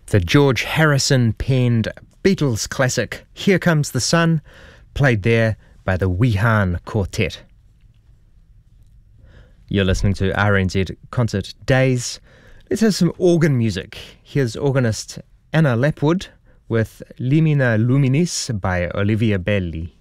The George Harrison penned Beatles classic Here Comes the Sun, played there by the Weehan Quartet. You're listening to RNZ Concert Days. Let's have some organ music. Here's organist Anna Lapwood with Limina Luminis by Olivia Belli.